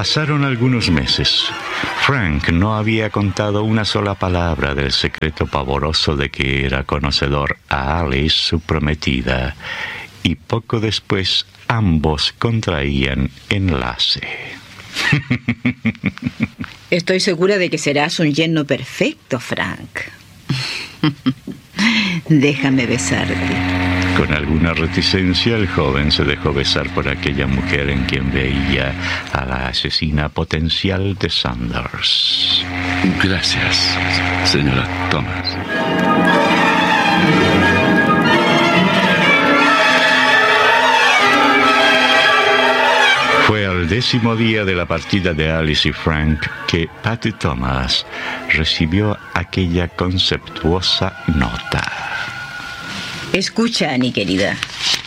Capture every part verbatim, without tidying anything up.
Pasaron algunos meses. Frank no había contado una sola palabra del secreto pavoroso de que era conocedor a Alice, su prometida, y poco después ambos contraían enlace. Estoy segura de que serás un yerno perfecto, Frank. Déjame besarte. Con alguna reticencia, el joven se dejó besar por aquella mujer en quien veía a la asesina potencial de Saunders. Gracias, señora Thomas. Fue al décimo día de la partida de Alice y Frank que Patty Thomas recibió aquella conceptuosa nota. Escucha, Annie, querida.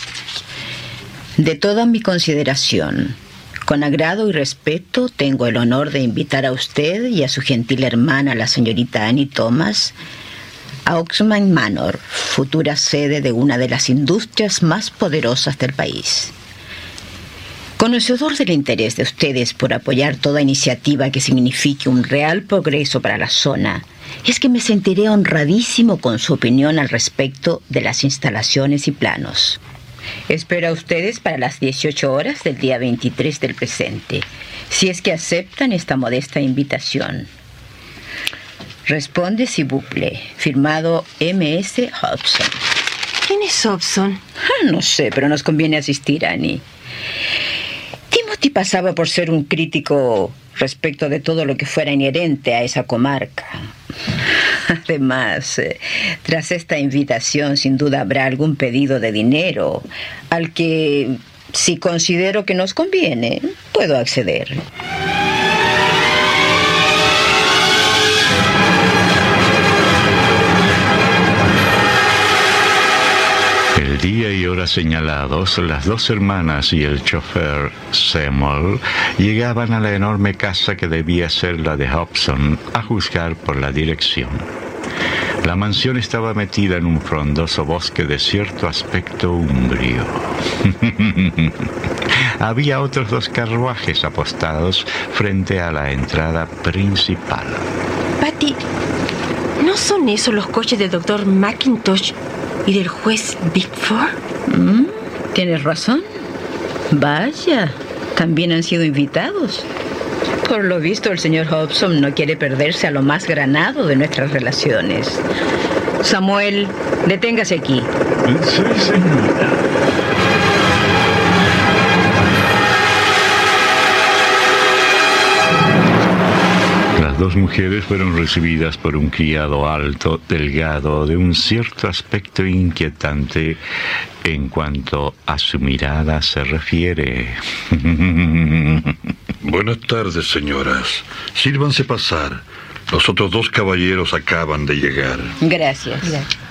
De toda mi consideración, con agrado y respeto, tengo el honor de invitar a usted y a su gentil hermana, la señorita Annie Thomas, a Oxman Manor, futura sede de una de las industrias más poderosas del país. Conocedor del interés de ustedes por apoyar toda iniciativa que signifique un real progreso para la zona, es que me sentiré honradísimo con su opinión al respecto de las instalaciones y planos. Espero a ustedes para las dieciocho horas del día veintitrés del presente, si es que aceptan esta modesta invitación. Responde si buple, firmado M S Hobson. ¿Quién es Hobson? Ah, no sé, pero nos conviene asistir, Annie. Timothy pasaba por ser un crítico respecto de todo lo que fuera inherente a esa comarca. Además, eh, tras esta invitación, sin duda habrá algún pedido de dinero al que, si considero que nos conviene, puedo acceder. El día y hora señalados, las dos hermanas y el chofer Seymour llegaban a la enorme casa que debía ser la de Hobson, a juzgar por la dirección. La mansión estaba metida en un frondoso bosque de cierto aspecto umbrío. Había otros dos carruajes apostados frente a la entrada principal. Patty, ¿no son esos los coches del doctor McIntosh y del juez Bickford? ¿Mm? ¿Tienes razón? Vaya, también han sido invitados. Por lo visto, el señor Hobson no quiere perderse a lo más granado de nuestras relaciones. Samuel, deténgase aquí. Sí, señora. Las dos mujeres fueron recibidas por un criado alto, delgado, de un cierto aspecto inquietante en cuanto a su mirada se refiere. Buenas tardes, señoras. Sírvanse pasar. Los otros dos caballeros acaban de llegar. Gracias.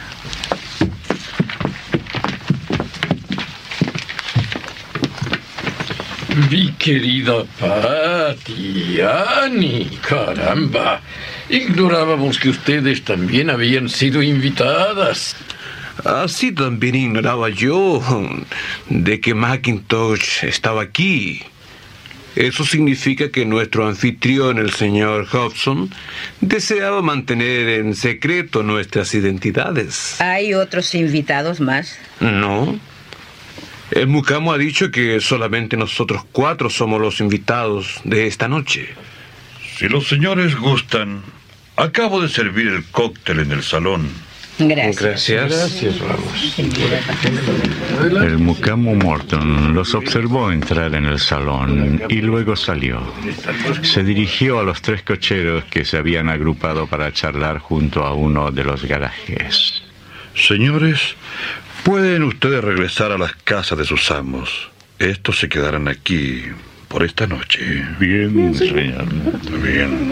Mi querida Patty, Annie, caramba. Ignorábamos que ustedes también habían sido invitadas. Así también ignoraba yo de que McIntosh estaba aquí. Eso significa que nuestro anfitrión, el señor Hobson, deseaba mantener en secreto nuestras identidades. ¿Hay otros invitados más? No. El mucamo ha dicho que solamente nosotros cuatro somos los invitados de esta noche. Si los señores gustan, acabo de servir el cóctel en el salón. Gracias. Gracias. Gracias, vamos. El mucamo Morton los observó entrar en el salón y luego salió. Se dirigió a los tres cocheros que se habían agrupado para charlar junto a uno de los garajes. Señores, pueden ustedes regresar a las casas de sus amos. Estos se quedarán aquí por esta noche. Bien, señor. Bien.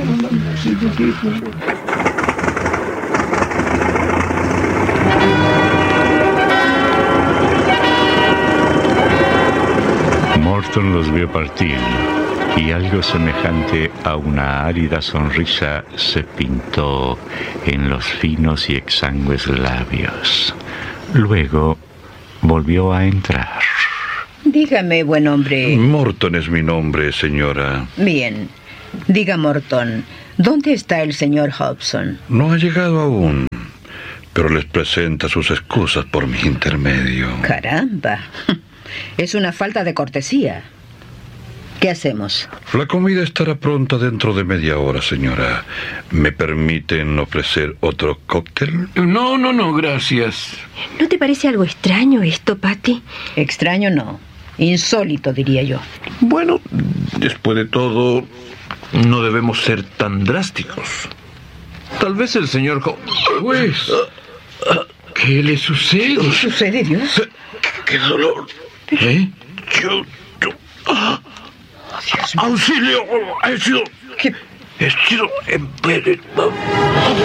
Morton los vio partir y algo semejante a una árida sonrisa se pintó en los finos y exangües labios. Luego volvió a entrar. Dígame, buen hombre. Morton es mi nombre, señora. Bien. Diga, Morton, ¿dónde está el señor Hobson? No ha llegado aún, pero les presenta sus excusas por mi intermedio. Caramba. Es una falta de cortesía. ¿Qué hacemos? La comida estará pronta dentro de media hora, señora. ¿Me permiten ofrecer otro cóctel? No, no, no, gracias. ¿No te parece algo extraño esto, Patty? Extraño no. Insólito, diría yo. Bueno, después de todo, no debemos ser tan drásticos. Tal vez el señor... Ho- Pues, ¿qué le sucede? ¿Qué sucede, Dios? ¡Qué dolor! ¿Eh? Yo... yo... ¡Ah! ¡Auxilio! ¡He sido... ¿Qué? He sido envenenado.